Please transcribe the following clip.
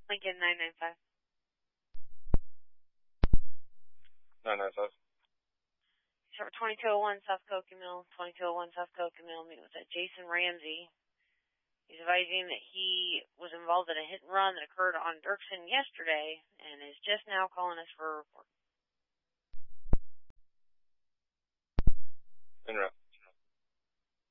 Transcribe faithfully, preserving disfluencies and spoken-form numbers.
Lincoln nine nine five. nine nine five. Number twenty-two oh one South Coconut, twenty-two oh one South Coconut, meet with that Jason Ramsey. He's advising that he was involved in a hit and run that occurred on Dirksen yesterday and is just now calling us for a report. En route.